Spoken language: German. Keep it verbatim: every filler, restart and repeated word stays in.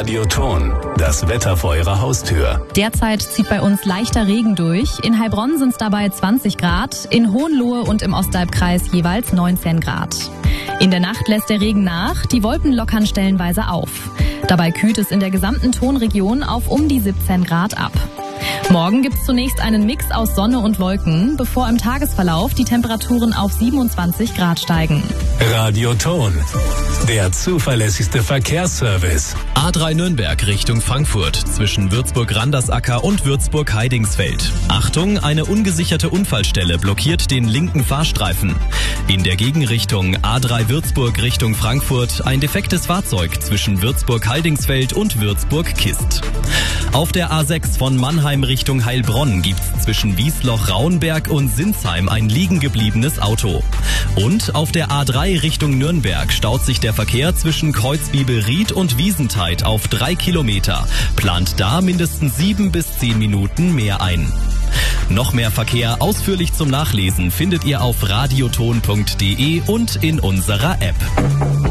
Radioton, das Wetter vor Ihrer Haustür. Derzeit zieht bei uns leichter Regen durch. In Heilbronn sind es dabei zwanzig Grad, in Hohenlohe und im Ostalbkreis jeweils neunzehn Grad. In der Nacht lässt der Regen nach, die Wolken lockern stellenweise auf. Dabei kühlt es in der gesamten Tonregion auf um die siebzehn Grad ab. Morgen gibt es zunächst einen Mix aus Sonne und Wolken, bevor im Tagesverlauf die Temperaturen auf siebenundzwanzig Grad steigen. Radioton, der zuverlässigste Verkehrsservice. A drei Nürnberg Richtung Frankfurt zwischen Würzburg-Randersacker und Würzburg-Heidingsfeld. Achtung, eine ungesicherte Unfallstelle blockiert den linken Fahrstreifen. In der Gegenrichtung A drei Würzburg Richtung Frankfurt ein defektes Fahrzeug zwischen Würzburg-Heidingsfeld und Würzburg-Kist. Auf der A sechs von Mannheim Richtung Heilbronn gibt's zwischen Wiesloch-Rauenberg und Sinsheim ein liegen gebliebenes Auto. Und auf der A drei Richtung Nürnberg staut sich der Verkehr zwischen Kreuzbibel-Ried und Wiesentheid auf drei Kilometer. Plant da mindestens sieben bis zehn Minuten mehr ein. Noch mehr Verkehr ausführlich zum Nachlesen findet ihr auf radioton punkt de und in unserer App.